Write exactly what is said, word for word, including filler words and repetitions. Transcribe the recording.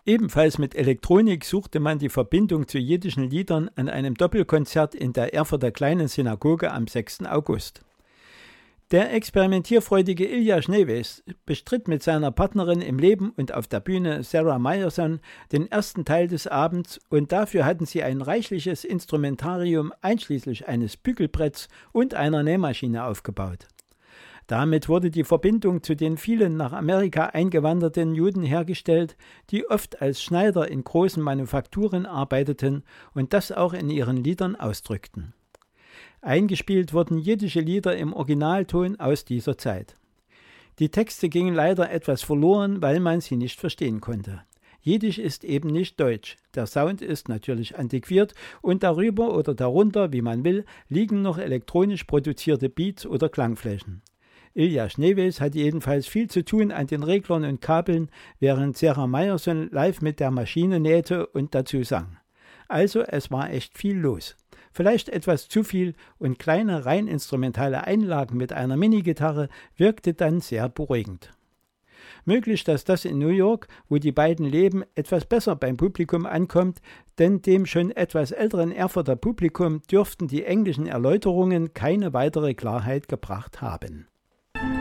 Ebenfalls mit Elektronik suchte man die Verbindung zu jiddischen Liedern an einem Doppelkonzert in der Erfurter Kleinen Synagoge am sechsten August. Der experimentierfreudige Ilja Schneewes bestritt mit seiner Partnerin im Leben und auf der Bühne Sarah Meyerson den ersten Teil des Abends und dafür hatten sie ein reichliches Instrumentarium einschließlich eines Bügelbretts und einer Nähmaschine aufgebaut. Damit wurde die Verbindung zu den vielen nach Amerika eingewanderten Juden hergestellt, die oft als Schneider in großen Manufakturen arbeiteten und das auch in ihren Liedern ausdrückten. Eingespielt wurden jiddische Lieder im Originalton aus dieser Zeit. Die Texte gingen leider etwas verloren, weil man sie nicht verstehen konnte. Jiddisch ist eben nicht Deutsch. Der Sound ist natürlich antiquiert und darüber oder darunter, wie man will, liegen noch elektronisch produzierte Beats oder Klangflächen. Ilja Schneewes hatte jedenfalls viel zu tun an den Reglern und Kabeln, während Sarah Meyerson live mit der Maschine nähte und dazu sang. Also es war echt viel los. Vielleicht etwas zu viel und kleine rein instrumentale Einlagen mit einer Minigitarre wirkte dann sehr beruhigend. Möglich, dass das in New York, wo die beiden leben, etwas besser beim Publikum ankommt, denn dem schon etwas älteren Erfurter Publikum dürften die englischen Erläuterungen keine weitere Klarheit gebracht haben.